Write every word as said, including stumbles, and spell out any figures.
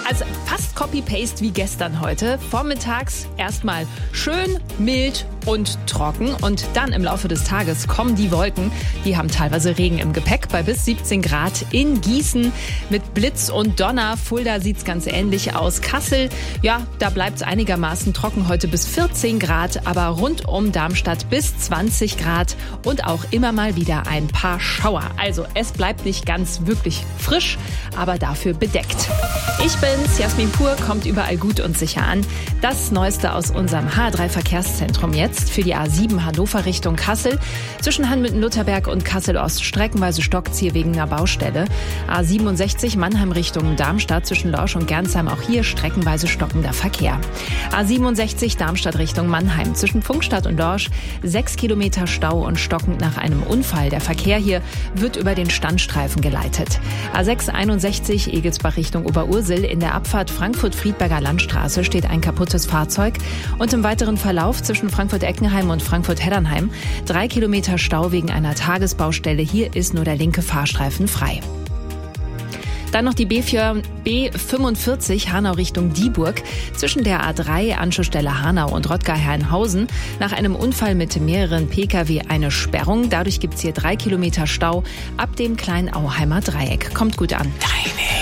Also fast Copy-Paste wie gestern heute. Vormittags erstmal schön, mild und trocken. Und dann im Laufe des Tages kommen die Wolken. Die haben teilweise Regen im Gepäck bei bis siebzehn Grad in Gießen mit Blitz und Donner. Fulda sieht's ganz ähnlich aus. Kassel, ja, da bleibt's einigermaßen trocken heute bis vierzehn Grad. Aber rund um Darmstadt bis zwanzig Grad und auch immer mal wieder ein paar Schauer. Also es bleibt nicht ganz wirklich frisch, aber dafür bedeckt. Ich bin's, Jasmin Pur, kommt überall gut und sicher an. Das Neueste aus unserem H drei Verkehrszentrum jetzt für die A sieben Hannover Richtung Kassel. Zwischen Hanmütten-Lutherberg und Kassel-Ost streckenweise stockt's hier wegen einer Baustelle. A siebenundsechzig Mannheim Richtung Darmstadt zwischen Lorsch und Gernsheim, auch hier streckenweise stockender Verkehr. A siebenundsechzig Darmstadt Richtung Mannheim zwischen Pfungstadt und Lorsch sechs Kilometer Stau und stockend nach einem Unfall. Der Verkehr hier wird über den Standstreifen geleitet. A sechs einundsechzig Egelsbach Richtung Oberursel. In der Abfahrt Frankfurt-Friedberger Landstraße steht ein kaputtes Fahrzeug. Und im weiteren Verlauf zwischen Frankfurt-Eckenheim und Frankfurt-Heddernheim drei Kilometer Stau wegen einer Tagesbaustelle. Hier ist nur der linke Fahrstreifen frei. Dann noch die B fünfundvierzig Hanau Richtung Dieburg. Zwischen der A drei Anschlussstelle Hanau und Rottgar-Herrenhausen nach einem Unfall mit mehreren Pkw eine Sperrung. Dadurch gibt's hier drei Kilometer Stau ab dem Kleinauheimer Dreieck. Kommt gut an. Deine